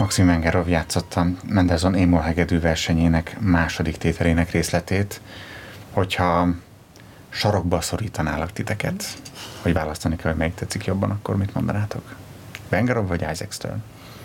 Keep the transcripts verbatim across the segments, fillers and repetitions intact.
Maxim Vengerov játszotta Mendelssohn émol hegedű versenyének második tételének részletét. Hogyha sarokba szorítanálak titeket, hogy választani kell, hogy melyik tetszik jobban, akkor mit mondanátok? Vengerov vagy Isaac Stern?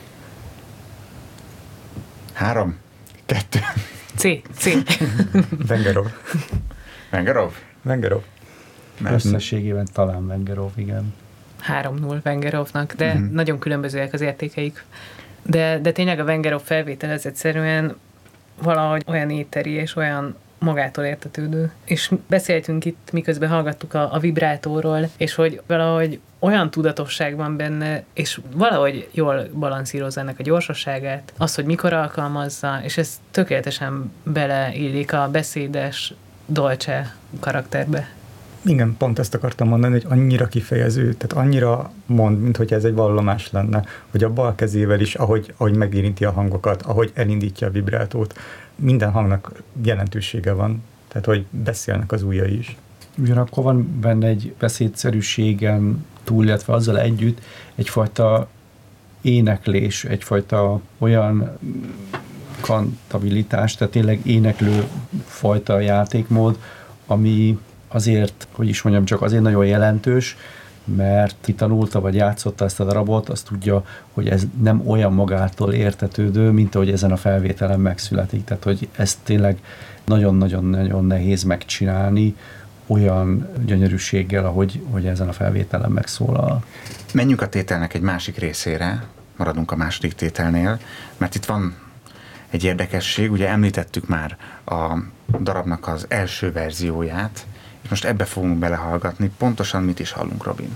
Három, kettő. C, C. Vengerov. Vengerov? Vengerov. Összességében talán Vengerov, igen. három null Vengerovnak, de Mhm. nagyon különbözőek az értékeik. De, de tényleg a Vengerov felvétel ez egyszerűen valahogy olyan éteri és olyan magától értetődő. És beszéltünk itt, miközben hallgattuk a, a vibrátóról, és hogy valahogy olyan tudatosság van benne, és valahogy jól balanszírozza ennek a gyorsaságát, az, hogy mikor alkalmazza, és ez tökéletesen beleillik a beszédes Dolce karakterbe. Igen, pont ezt akartam mondani, hogy annyira kifejező, tehát annyira mond, mint hogy ez egy vallomás lenne, hogy a bal kezével is, ahogy, ahogy megérinti a hangokat, ahogy elindítja a vibrátót, minden hangnak jelentősége van, tehát hogy beszélnek az ujjai is. Ugyanakkor van benne egy beszédszerűségen túl, illetve azzal együtt egyfajta éneklés, egyfajta olyan kantabilitás, tehát tényleg éneklő fajta játékmód, ami azért, hogy is mondjam, csak azért nagyon jelentős, mert ki tanulta, vagy játszotta ezt a darabot, azt tudja, hogy ez nem olyan magától értetődő, mint ahogy ezen a felvételen megszületik. Tehát, hogy ezt tényleg nagyon-nagyon-nagyon nehéz megcsinálni olyan gyönyörűséggel, ahogy hogy ezen a felvételen megszólal. Menjünk a tételnek egy másik részére, maradunk a második tételnél, mert itt van egy érdekesség, ugye említettük már a darabnak az első verzióját, és most ebbe fogunk belehallgatni. Pontosan mit is hallunk, Robin?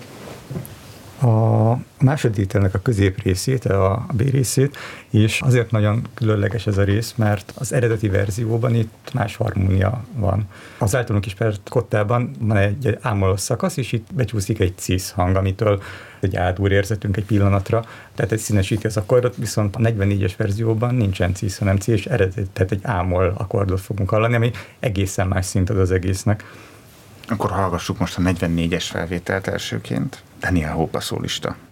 A második tételnek a közép részét, a B részét, és azért nagyon különleges ez a rész, mert az eredeti verzióban itt más harmónia van. Az általunk ismert kottában van egy, egy ámolós szakasz, és itt becsúszik egy cis hang, amitől egy ádúr érzetünk egy pillanatra, tehát egy színesíti az akkordot, viszont a negyvennégyes verzióban nincsen cis, hanem C, és eredeti, tehát egy ámol akkordot fogunk hallani, ami egészen más szint ad az egésznek. Akkor hallgassuk most a negyvennégyes felvételt elsőként. Daniel Hope a szólista.